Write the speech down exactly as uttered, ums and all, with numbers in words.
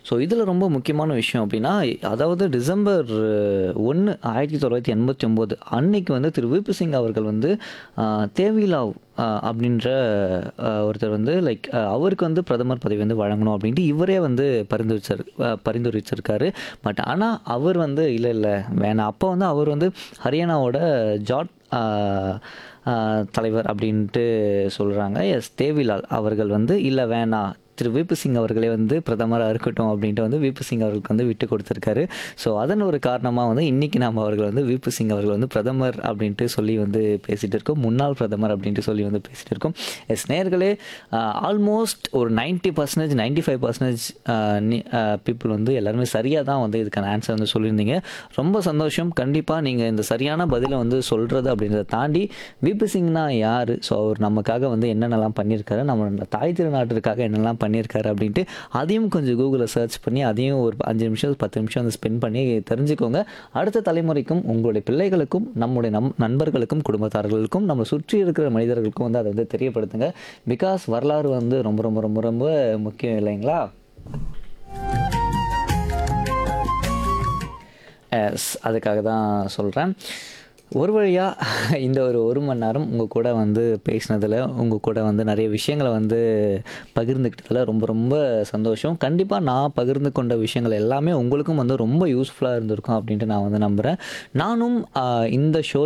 So இதில் ரொம்ப முக்கியமான விஷயம் அப்படின்னா, அதாவது டிசம்பர் ஒன்று ஆயிரத்தி தொள்ளாயிரத்தி எண்பத்தி ஒன்பது அன்னைக்கு வந்து திரு விபி சிங் அவர்கள் வந்து ஆ, தேவிலாவ் ஆ, அப்படின்ற ஆ, ஒருத்தர் வந்து லைக் அவருக்கு வந்து பிரதமர் பதவி வந்து வழங்கணும் அப்படின்ட்டு இவரே வந்து பரிந்துரைச்சார் அ, பரிந்துரைச்சிருக்காரு. பட் ஆனால் அவர் வந்து இல்லை இல்லை வேணாம். அப்போ வந்து அவர் வந்து ஹரியானாவோட ஜாட் ஆ, ஆ, தலைவர் அப்படின்ட்டு சொல்கிறாங்க. எஸ் தேவிலால் அவர்கள் வந்து இல்லை வேணாம், திரு விபி சிங் அவர்களே வந்து பிரதமராக இருக்கட்டும் அப்படின்ட்டு வந்து விபி சிங் அவர்களுக்கு வந்து விட்டு கொடுத்துருக்காரு. ஸோ அதன் ஒரு காரணமாக வந்து இன்றைக்கி நம்ம அவர்கள் வந்து விபி சிங் அவர்கள் வந்து பிரதமர் அப்படின்ட்டு சொல்லி வந்து பேசிகிட்டு இருக்கோம். முன்னாள் பிரதமர் அப்படின்ட்டு சொல்லி வந்து பேசிகிட்டு இருக்கோம். எஸ் நேயர்களே, ஆல்மோஸ்ட் ஒரு ninety percentage ninety five percentage people வந்து எல்லாருமே சரியாக தான் வந்து இதுக்கான ஆன்சர் வந்து சொல்லியிருந்தீங்க. ரொம்ப சந்தோஷம். கண்டிப்பாக நீங்கள் இந்த சரியான பதிலை வந்து சொல்கிறது அப்படின்றத தாண்டி விபி சிங்னா யார், ஸோ அவர் நமக்காக வந்து என்னென்னலாம் பண்ணியிருக்காரு, நம்ம தாய் திருநாட்டிற்காக என்னெல்லாம் பண்ணியிருக்காரு அப்படின்ட்டு அதையும் கொஞ்சம் கூகுளில் சர்ச் பண்ணி அதையும் ஒரு அஞ்சு நிமிஷம் பத்து நிமிஷம் வந்து ஸ்பெண்ட் பண்ணி தெரிஞ்சுக்கோங்க. அடுத்த தலைமுறைக்கும் உங்களுடைய பிள்ளைகளுக்கும் நம்முடைய நம் நண்பர்களுக்கும் குடும்பத்தார்களுக்கும் நம்ம சுற்றி இருக்கிற மனிதர்களுக்கும் வந்து அதை வந்து தெரியப்படுத்துங்க. பிகாஸ் வரலாறு வந்து ரொம்ப ரொம்ப ரொம்ப ரொம்ப முக்கியம் இல்லைங்களா? எஸ் அதுக்காக தான் சொல்கிறேன். ஒரு வழியாக இந்த ஒரு ஒரு மணி நேரம் உங்கள் கூட வந்து பேசினதில், உங்கள் கூட வந்து நிறைய விஷயங்களை வந்து பகிர்ந்துக்கிட்டதில் ரொம்ப ரொம்ப சந்தோஷம். கண்டிப்பாக நான் பகிர்ந்து கொண்ட விஷயங்கள் எல்லாமே உங்களுக்கும் வந்து ரொம்ப யூஸ்ஃபுல்லாக இருந்திருக்கும் அப்படின்ட்டு நான் வந்து நம்புகிறேன். நானும் ஆ, இந்த ஷோ